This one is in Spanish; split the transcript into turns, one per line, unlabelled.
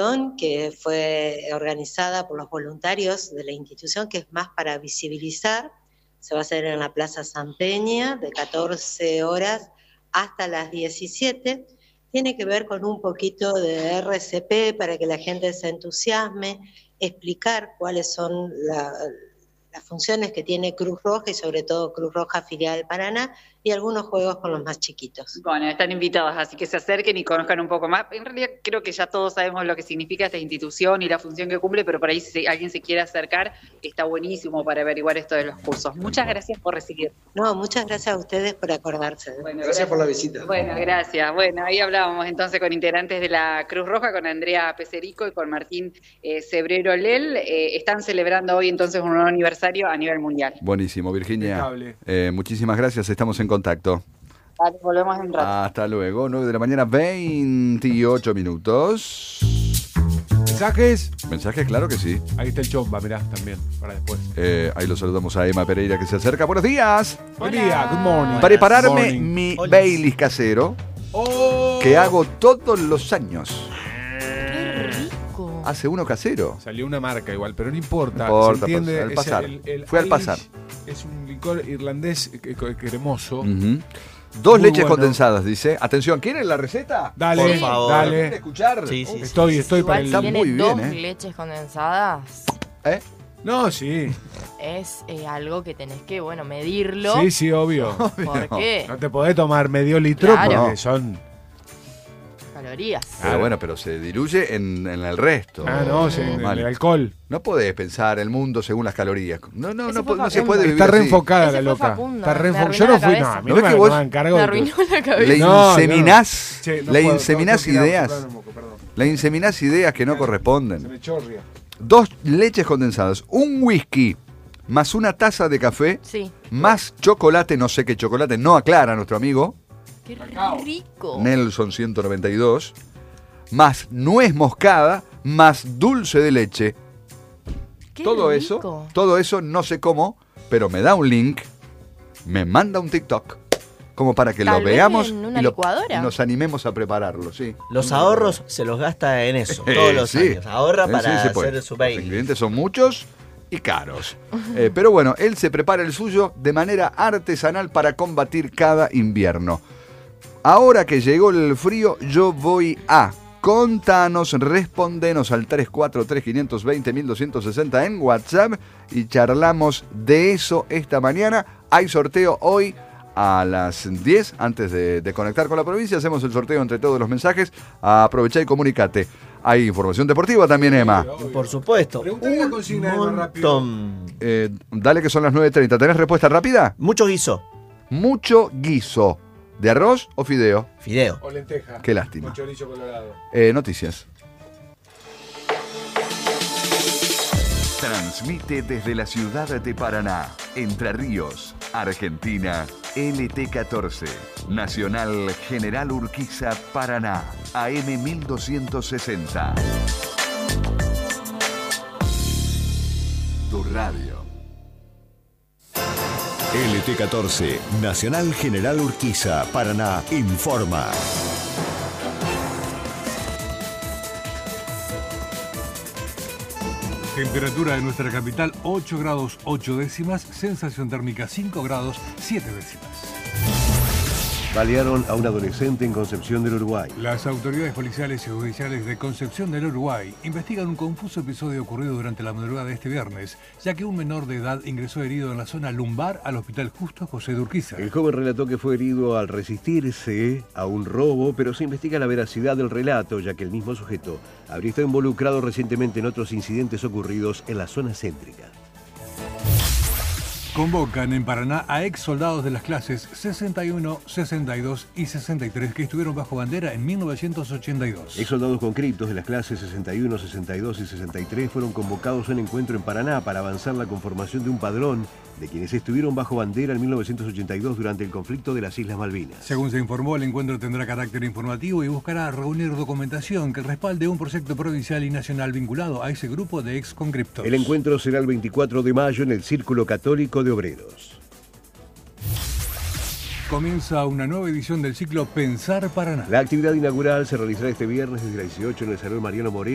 que fue organizada por los voluntarios de la institución, que es más para visibilizar. Se va a hacer en la Plaza San Peña de 14 horas hasta las 17. Tiene que ver con un poquito de RCP para que la gente se entusiasme, explicar cuáles son las funciones que tiene Cruz Roja y sobre todo Cruz Roja Filial del Paraná, y algunos juegos con los más chiquitos.
Bueno, están invitados, así que se acerquen y conozcan un poco más. En realidad creo que ya todos sabemos lo que significa esta institución y la función que cumple, pero por ahí si alguien se quiere acercar, está buenísimo para averiguar esto de los cursos. Muchas gracias por recibir.
No, muchas gracias a ustedes por acordarse.
Bueno, gracias por la visita.
Bueno, gracias. Bueno, ahí hablábamos entonces con integrantes de la Cruz Roja, con Andrea Peserico y con Martín Cebrero Lel. Están celebrando hoy entonces un nuevo aniversario a nivel mundial.
Buenísimo, Virginia. Muchísimas gracias, estamos en contacto.
Vale, volvemos en un rato.
Hasta luego, 9 de la mañana, 28 minutos.
¿Mensajes?
Mensajes, claro que sí.
Ahí está el chomba, mirá, también, para después.
Ahí lo saludamos a Emma Pereira que se acerca. Buenos días.
Buen día, good morning.
Prepararme mi Baileys casero, que hago todos los años.
¡Qué rico!
Hace uno casero.
Salió una marca igual, pero no importa.
No importa,
se entiende.
pues, al pasar. Fue al
Irish
pasar.
Es un licor irlandés cremoso.
Dos
Muy
leches
bueno.
condensadas, dice. Atención, ¿quieren la receta?
Dale,
Por
favor.
dale.
¿Quieren escuchar?
Sí, sí.
Estoy para
Igual
el...
si
Está
tiene
muy bien,
dos
¿eh?
leches condensadas,
No, sí.
es algo que tenés que, medirlo.
Sí, obvio.
¿Por qué?
No te podés tomar medio litro
Claro.
porque son...
Calorías.
Bueno, pero se diluye en el resto.
no, sí,
Mal.
el alcohol.
No podés pensar el mundo según las calorías. No
Ese fue
se
Facundo.
puede vivir
Está
así.
reenfocada
Ese
la
fue
loca.
Facundo,
Está
me
reenfocada.
arruinó
Yo no
la
fui, no,
cabeza.
a mí
¿No
no
ves que
me
vos
hagan cargo
Me
de
arruinó la
Le
cabeza.
No,
inseminás,
Che, no
le
puedo,
inseminás
tengo que ir a
ideas.
buscar un moco, perdón.
Le inseminás ideas que no
Se
corresponden.
me chorria.
2 leches condensadas, un whisky, más una taza de café,
Sí.
más chocolate, no sé qué chocolate, no aclara nuestro amigo,
¡Qué
Cacao.
rico!
Nelson 192, más nuez moscada, más dulce de leche.
¡Qué
Todo
rico!
eso no sé cómo, pero me da un link, me manda un TikTok, como para que
Tal
lo
vez
veamos
en una
y
licuadora.
nos animemos a prepararlo, sí.
Los ahorros se los gasta en eso, todos los
Sí.
años. Ahorra para
Sí, se puede.
hacer su
Los
Baileys.
ingredientes son muchos y caros. Pero bueno, él se prepara el suyo de manera artesanal para combatir cada invierno. Ahora que llegó el frío, yo voy a... Contanos, respondenos al 343-520-1260 en WhatsApp y charlamos de eso esta mañana. Hay sorteo hoy a las 10, antes de conectar con la provincia. Hacemos el sorteo entre todos los mensajes. Aprovechá y comunicate. Hay información deportiva también, Emma.
Por supuesto.
Preguntale la consigna, Emma, rápido.
Montón.
Dale que son las 9:30. ¿Tenés respuesta rápida?
Mucho guiso.
Mucho guiso. ¿De arroz o fideo?
Fideo.
O lenteja.
Qué lástima.
Con chorizo colorado.
Noticias.
Transmite desde la ciudad de Paraná, Entre Ríos, Argentina, LT14, Nacional General Urquiza, Paraná, AM 1260. Tu radio.
LT14, Nacional General Urquiza, Paraná, informa.
Temperatura de nuestra capital 8 grados 8 décimas, sensación térmica 5 grados 7 décimas.
Balearon a un adolescente en Concepción del Uruguay.
Las autoridades policiales y judiciales de Concepción del Uruguay investigan un confuso episodio ocurrido durante la madrugada de este viernes, ya que un menor de edad ingresó herido en la zona lumbar al Hospital Justo José de Urquiza.
El joven relató que fue herido al resistirse a un robo, pero se investiga la veracidad del relato, ya que el mismo sujeto habría estado involucrado recientemente en otros incidentes ocurridos en la zona céntrica.
Convocan en Paraná a ex soldados de las clases 61, 62 y 63 que estuvieron bajo bandera en 1982.
Ex soldados con criptos de las clases 61, 62 y 63 fueron convocados a un encuentro en Paraná para avanzar la conformación de un padrón de quienes estuvieron bajo bandera en 1982 durante el conflicto de las Islas Malvinas.
Según se informó, el encuentro tendrá carácter informativo y buscará reunir documentación que respalde un proyecto provincial y nacional vinculado a ese grupo de ex conscriptos.
El encuentro será el 24 de mayo en el Círculo Católico de Obreros.
Comienza una nueva edición del ciclo Pensar Paraná.
La actividad inaugural se realizará este viernes desde las 18 en el Salón Mariano Moreno.